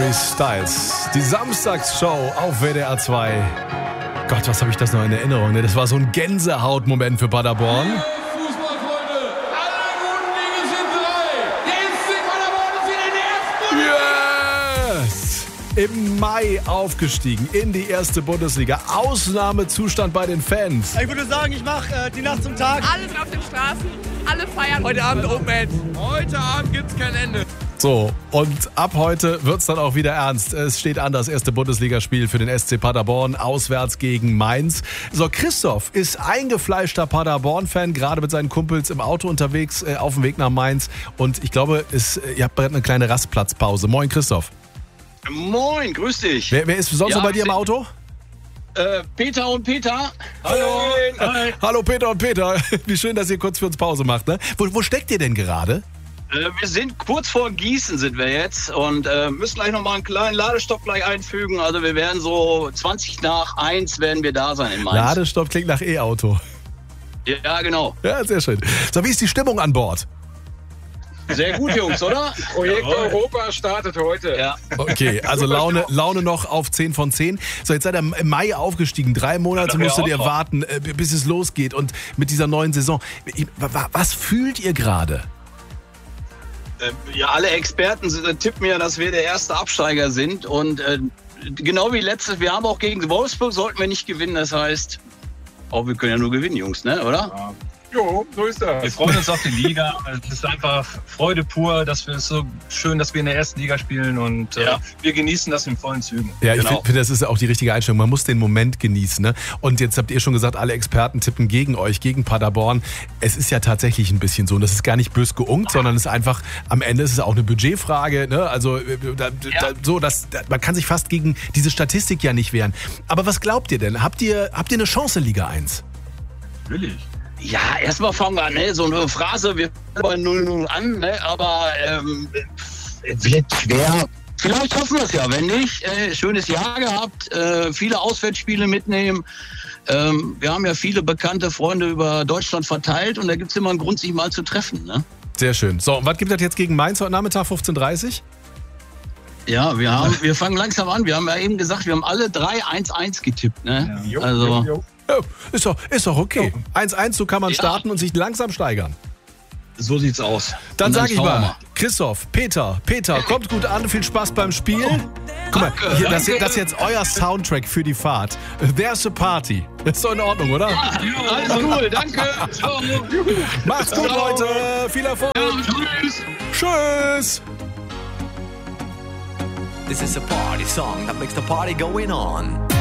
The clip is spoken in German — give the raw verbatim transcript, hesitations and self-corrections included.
Harry Styles. Die Samstagsshow auf W D R zwei. Gott, was habe ich das noch in Erinnerung? Ne? Das war so ein Gänsehautmoment für Paderborn. Fußballfreunde, alle guten Dinge sind drei. Der S C Paderborn ist wieder in der ersten Bundesliga. Yes! Im Mai aufgestiegen in die erste Bundesliga. Ausnahmezustand bei den Fans. Ich würde sagen, ich mache äh, die Nacht zum Tag. Alle sind auf den Straßen, alle feiern. Heute Abend Open End. Heute Abend gibt's kein Ende. So, und ab heute wird's dann auch wieder ernst. Es steht an, das erste Bundesligaspiel für den S C Paderborn, auswärts gegen Mainz. So, Christoph ist eingefleischter Paderborn-Fan, gerade mit seinen Kumpels im Auto unterwegs, äh, auf dem Weg nach Mainz. Und ich glaube, es, äh, ihr habt bald eine kleine Rastplatzpause. Moin, Christoph. Moin, grüß dich. Wer, wer ist sonst Ja, noch bei dir im wir- Auto? Äh, Peter und Peter. Hallo. Hi. Hallo Peter und Peter. Wie schön, dass ihr kurz für uns Pause macht. Ne? Wo, wo steckt ihr denn gerade? Äh, wir sind kurz vor Gießen sind wir jetzt und äh, müssen gleich nochmal einen kleinen Ladestopp gleich einfügen. Also wir werden so zwanzig nach eins werden wir da sein in Mainz. Ladestopp klingt nach E-Auto. Ja, genau. Ja, sehr schön. So, wie ist die Stimmung an Bord? Sehr gut, Jungs, oder? Projekt Europa startet heute. Ja. Okay, also Laune, Laune noch auf zehn von zehn. So, jetzt seid ihr im Mai aufgestiegen. Drei Monate Ja, musstet auch ihr noch. warten, äh, bis es losgeht. Und mit dieser neuen Saison. Wa- Was fühlt ihr gerade? Äh, ja, alle Experten äh, tippen ja, dass wir der erste Absteiger sind. Und äh, genau wie letztes, wir haben auch gegen Wolfsburg, sollten wir nicht gewinnen. Das heißt, auch wir können ja nur gewinnen, Jungs, ne? Oder? Jo, so ist Wir das. freuen uns auf die Liga. Es ist einfach Freude pur, dass wir es so schön, dass wir in der ersten Liga spielen und Ja. äh, wir genießen das in vollen Zügen. Ja, ich Genau. finde, find, das ist auch die richtige Einstellung. Man muss den Moment genießen. Ne? Und jetzt habt ihr schon gesagt, alle Experten tippen gegen euch, gegen Paderborn. Es ist ja tatsächlich ein bisschen so. Und das ist gar nicht bös geunkt, sondern es ist einfach, am Ende ist es auch eine Budgetfrage. Ne? Also äh, da, da, so, dass, da, man kann sich fast gegen diese Statistik ja nicht wehren. Aber was glaubt ihr denn? Habt ihr, habt ihr eine Chance in Liga eins? Natürlich. Ja, erstmal fangen wir an, ne? So eine Phrase, wir fangen bei null null an, ne? Aber ähm, wird schwer. Vielleicht hoffen wir es ja, wenn nicht. Äh, schönes Jahr gehabt, äh, viele Auswärtsspiele mitnehmen. Ähm, wir haben ja viele bekannte Freunde über Deutschland verteilt und da gibt es immer einen Grund, sich mal zu treffen. Ne? Sehr schön. So, und was gibt es jetzt gegen Mainz heute Nachmittag, fünfzehn Uhr dreißig? Ja, wir, haben, wir fangen langsam an. Wir haben ja eben gesagt, wir haben alle drei eins eins getippt. Ne? Jo, Also, jo, jo. Ja, ist doch, ist doch okay. eins eins, so kann man Ja. starten und sich langsam steigern. so sieht's aus. Dann Und sage ich schauen wir mal, Christoph, Peter, Peter, kommt gut an, viel Spaß beim Spiel. Guck mal, danke, hier, das, danke. das ist jetzt euer Soundtrack für die Fahrt. There's a Party. Ist doch in Ordnung, oder? Alles cool, danke. Ciao. Macht's gut, Ciao. Leute. Viel Erfolg. Tschüss. Tschüss. This is a party song that makes the party going on.